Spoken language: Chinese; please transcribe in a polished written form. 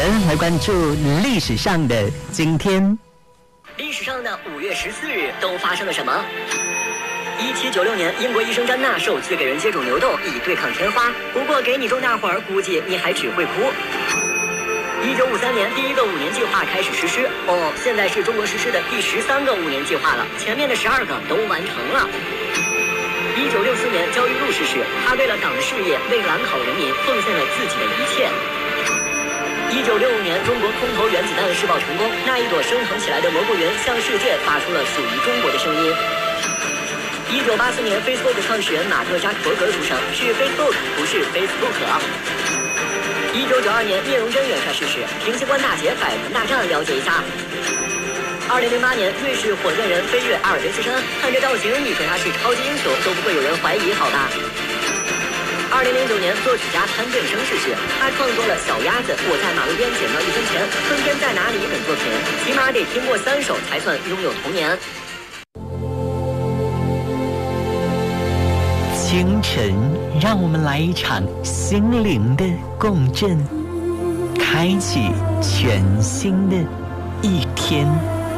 来关注历史上的今天。 历史上的5月14日都发生了什么？1796年，英国医生詹纳受赐给人接种牛痘以对抗天花，不过给你种大伙儿，估计你还只会哭。1953年，第一个5年计划开始实施。现在是中国实施的第13个5年计划了，前面的12个都完成了。1964年，焦裕禄逝世，他为了党的事业，为兰考人民奉献了自己的一切。1965年，中国空投原子弹试爆成功，那一朵升腾起来的蘑菇云向世界发出了属于中国的声音。1984年 ，Facebook 创始人马克·扎克伯格出生，是 Facebook， 不是 Facebook。1992年，聂荣臻元帅逝世，平西关大捷、百团大战了解一下。2008年，瑞士火箭人飞越阿尔卑斯山，看这造型，你说他是超级英雄都不会有人怀疑，好吧？2009年，作曲家潘振声逝世，他创作了《小鸭子》《我在马路边捡到1分钱》《春天在哪里》等作品，起码得听过3首才算拥有童年。 清晨，让我们来一场心灵的共振，开启全新的一天。